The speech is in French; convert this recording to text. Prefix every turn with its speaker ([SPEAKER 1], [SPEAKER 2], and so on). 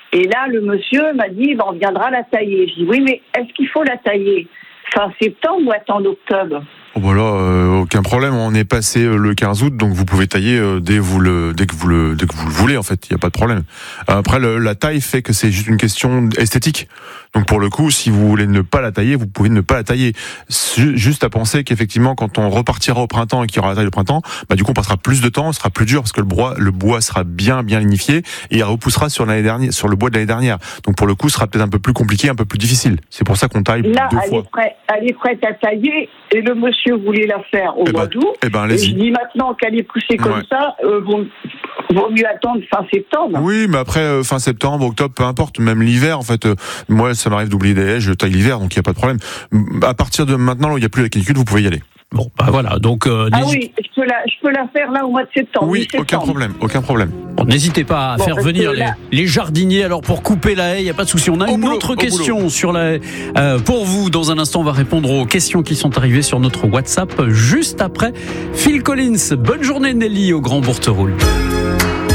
[SPEAKER 1] Et là, le monsieur m'a dit, on viendra la tailler. Je dis, oui, mais est-ce qu'il faut la tailler fin septembre ou attendre octobre?
[SPEAKER 2] Voilà, aucun problème. On est passé le 15 août, donc vous pouvez tailler dès que vous le voulez. En fait, il y a pas de problème. Après, la taille fait que c'est juste une question esthétique. Donc pour le coup, si vous voulez ne pas la tailler, vous pouvez ne pas la tailler. Juste à penser qu'effectivement, quand on repartira au printemps et qu'il y aura la taille au printemps, du coup, on passera plus de temps, ce sera plus dur parce que le bois sera bien lignifié et il repoussera sur le bois de l'année dernière. Donc pour le coup, ce sera peut-être un peu plus compliqué, un peu plus difficile. C'est pour ça qu'on taille
[SPEAKER 1] là,
[SPEAKER 2] 2 fois.
[SPEAKER 1] Elle est prête à tailler et le monsieur voulait la faire au mois d'août. Et je dis maintenant qu'elle est poussée comme ça, vaut mieux attendre fin septembre.
[SPEAKER 2] Oui, mais après fin septembre, octobre, peu importe, même l'hiver en fait. Moi, ça m'arrive d'oublier des haies, je taille l'hiver, donc il y a pas de problème. À partir de maintenant, où il y a plus la canicule, vous pouvez y aller.
[SPEAKER 3] Bon, voilà. Donc
[SPEAKER 1] oui, je peux la faire là au mois de septembre.
[SPEAKER 2] Oui, aucun problème.
[SPEAKER 3] Bon, n'hésitez pas à faire venir les jardiniers alors pour couper la haie, il y a pas de souci. On a une autre question sur la haie pour vous. Dans un instant, on va répondre aux questions qui sont arrivées sur notre WhatsApp juste après Phil Collins. Bonne journée Nelly au Grand Bourteroul.